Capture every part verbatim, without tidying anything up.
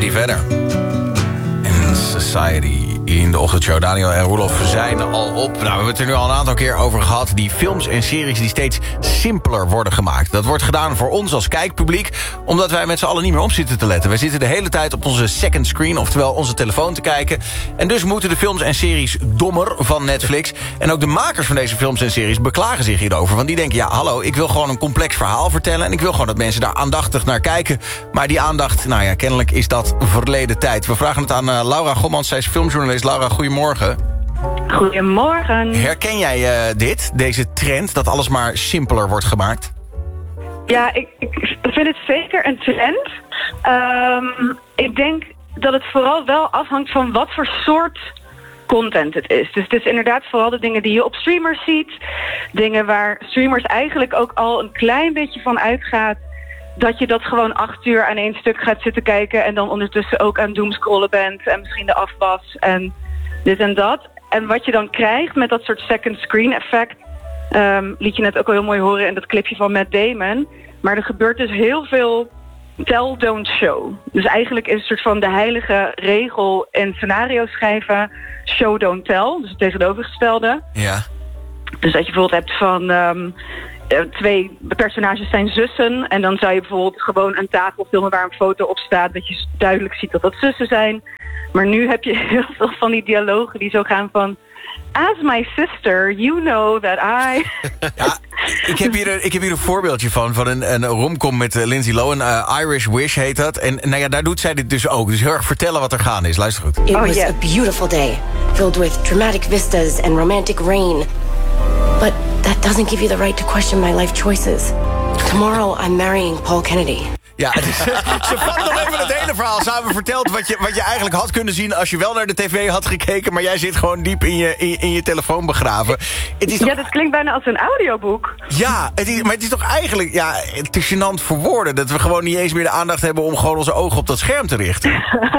niet verder. En Society in de ochtendshow. Daniel en Roelof zijn al op. Nou, we hebben het er nu al een aantal keer over gehad. Die films en series die steeds simpeler worden gemaakt. Dat wordt gedaan voor ons als kijkpubliek, omdat wij met z'n allen niet meer op zitten te letten. Wij zitten de hele tijd op onze second screen, oftewel onze telefoon te kijken. En dus moeten de films en series dommer van Netflix. En ook de makers van deze films en series beklagen zich hierover. Want die denken, ja, hallo, ik wil gewoon een complex verhaal vertellen. En ik wil gewoon dat mensen daar aandachtig naar kijken. Maar die aandacht, nou ja, kennelijk is dat verleden tijd. We vragen het aan uh, Laura Gommans, zij is filmjournalist. Laura, goedemorgen. Goedemorgen. Herken jij uh, dit, deze trend, dat alles maar simpeler wordt gemaakt? Ja, ik, ik vind het zeker een trend. Um, ik denk dat het vooral wel afhangt van wat voor soort content het is. Dus het is inderdaad vooral de dingen die je op streamers ziet. Dingen waar streamers eigenlijk ook al een klein beetje van uitgaat dat je dat gewoon acht uur aan één stuk gaat zitten kijken en dan ondertussen ook aan doomscrollen bent en misschien de afwas en dit en dat. En wat je dan krijgt met dat soort second screen effect, um, liet je net ook al heel mooi horen in dat clipje van Matt Damon. Maar er gebeurt dus heel veel tell, don't show. Dus eigenlijk is het soort van de heilige regel in scenario schrijven, show, don't tell. Dus het tegenovergestelde. Ja. Dus dat je bijvoorbeeld hebt van Um, twee personages zijn zussen en dan zou je bijvoorbeeld gewoon een tafel filmen waar een foto op staat, dat je duidelijk ziet dat dat zussen zijn. Maar nu heb je heel veel van die dialogen die zo gaan van as my sister, you know that I... Ja, ik heb hier een, ik heb hier een voorbeeldje van, van een, een romcom met uh, Lindsay Lohan. Uh, Irish Wish heet dat. En nou ja, daar doet zij dit dus ook. Dus heel erg vertellen wat er gaande is. Luister goed. It oh, was yeah. a beautiful day, filled with dramatic vistas and romantic rain. But that doesn't give you the right to question my life choices. Tomorrow I'm marrying Paul Kennedy. Ja, het is, ze vat nog even het hele verhaal samen verteld wat je, wat je eigenlijk had kunnen zien als je wel naar de tv had gekeken, maar jij zit gewoon diep in je, in, in je telefoon begraven. Het is toch, ja, dat klinkt bijna als een audioboek. Ja, het is, maar het is toch eigenlijk, ja, het is gênant voor woorden dat we gewoon niet eens meer de aandacht hebben om gewoon onze ogen op dat scherm te richten.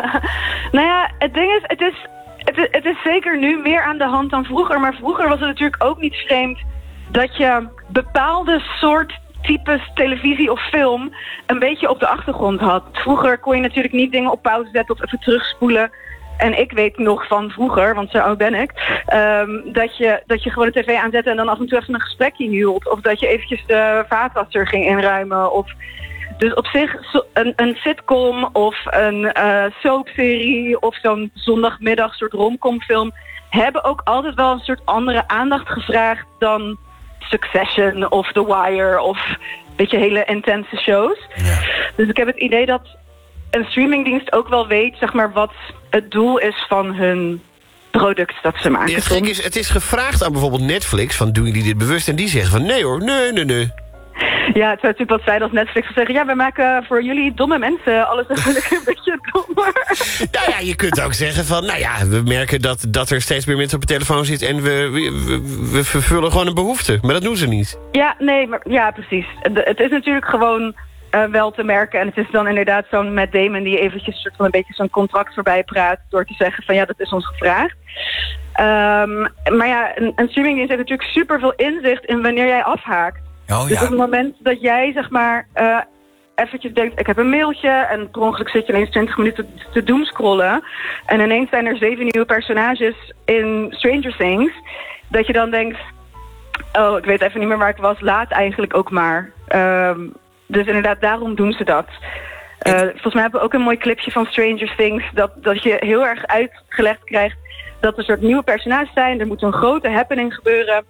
Nou ja, het ding is, het is, het is, het is zeker nu meer aan de hand dan vroeger, maar vroeger was het natuurlijk ook niet vreemd dat je bepaalde soort types televisie of film een beetje op de achtergrond had. Vroeger kon je natuurlijk niet dingen op pauze zetten of even terugspoelen. En ik weet nog van vroeger, want zo oud ben ik, um, dat, je, dat je gewoon de tv aanzette en dan af en toe even een gesprekje hield. Of dat je eventjes de vaatwasser ging inruimen. Of dus op zich een, een sitcom of een uh, soapserie of zo'n zondagmiddag soort romcomfilm hebben ook altijd wel een soort andere aandacht gevraagd dan Succession of The Wire of weet je, hele intense shows. Ja. Dus ik heb het idee dat een streamingdienst ook wel weet, zeg maar, wat het doel is van hun product dat ze maken. Ja, het, gek is, het is gevraagd aan bijvoorbeeld Netflix van doen jullie dit bewust? En die zeggen van nee hoor, nee, nee, nee. Ja, het zou natuurlijk wat zijn als Netflix zou zeggen, ja, wij maken voor jullie domme mensen alles eigenlijk een beetje dommer. Nou ja, je kunt ook zeggen van, nou ja, we merken dat, dat er steeds meer mensen op de telefoon zitten en we, we, we vervullen gewoon een behoefte. Maar dat doen ze niet. Ja, nee, maar ja, precies. Het is natuurlijk gewoon uh, wel te merken en het is dan inderdaad zo'n Matt Damon die eventjes soort van een beetje zo'n contract voorbij praat door te zeggen van ja, dat is ons gevraagd. Um, maar ja, een, een streamingdienst heeft natuurlijk super veel inzicht in wanneer jij afhaakt. Oh, dus ja. op het moment dat jij, zeg maar, uh, eventjes denkt, ik heb een mailtje en per ongeluk zit je ineens twintig minuten te, te doomscrollen en ineens zijn er zeven nieuwe personages in Stranger Things, dat je dan denkt, oh, ik weet even niet meer waar ik was, laat eigenlijk ook maar. Um, dus inderdaad, daarom doen ze dat. Uh, volgens mij hebben we ook een mooi clipje van Stranger Things, dat, dat je heel erg uitgelegd krijgt dat er een soort nieuwe personages zijn, er moet een grote happening gebeuren.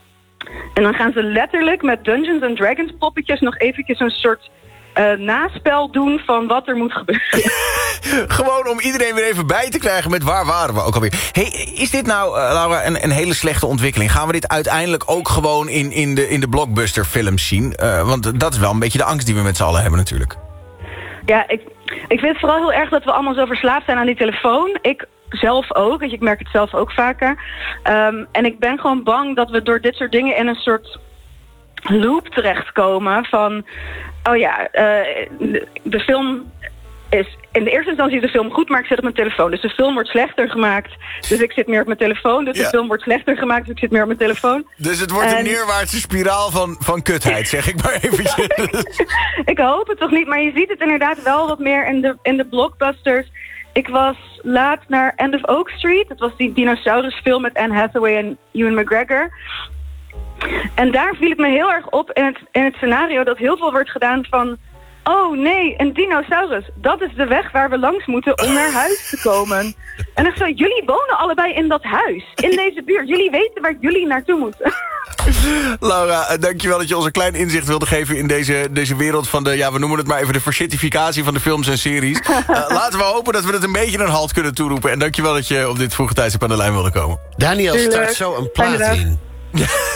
En dan gaan ze letterlijk met Dungeons and Dragons poppetjes nog eventjes een soort uh, naspel doen van wat er moet gebeuren. Gewoon om iedereen weer even bij te krijgen met waar waren we ook alweer. Hey, is dit nou, uh, Laura, een, een hele slechte ontwikkeling? Gaan we dit uiteindelijk ook gewoon in, in de, in de blockbuster-films zien? Uh, want dat is wel een beetje de angst die we met z'n allen hebben natuurlijk. Ja, ik, ik vind het vooral heel erg dat we allemaal zo verslaafd zijn aan die telefoon. Ik zelf ook, ik merk het zelf ook vaker. Um, en ik ben gewoon bang dat we door dit soort dingen in een soort loop terechtkomen van, oh ja, uh, de, de film is in de eerste instantie de film goed, maar ik zit op mijn telefoon. Dus de film wordt slechter gemaakt, dus ik zit meer op mijn telefoon. Dus ja. de film wordt slechter gemaakt, dus ik zit meer op mijn telefoon. Dus het wordt en... een neerwaartse spiraal van, van kutheid, zeg ik maar eventjes. Ik hoop het toch niet, maar je ziet het inderdaad wel wat meer in de, in de blockbusters. Ik was laat naar End of Oak Street. Dat was die dinosaurusfilm met Anne Hathaway en Ewan McGregor. En daar viel het me heel erg op in het, in het scenario dat heel veel wordt gedaan van... Oh nee, een dinosaurus. Dat is de weg waar we langs moeten om naar huis te komen. En ik zei, jullie wonen allebei in dat huis. In deze buurt. Jullie weten waar jullie naartoe moeten. Laura, dankjewel dat je ons een klein inzicht wilde geven in deze, deze wereld van de, ja, we noemen het maar even de versitificatie van de films en series. Uh, laten we hopen dat we het een beetje een halt kunnen toeroepen. En dankjewel dat je op dit vroege tijdstip aan de lijn wilde komen. Daniel start zo een plaat in.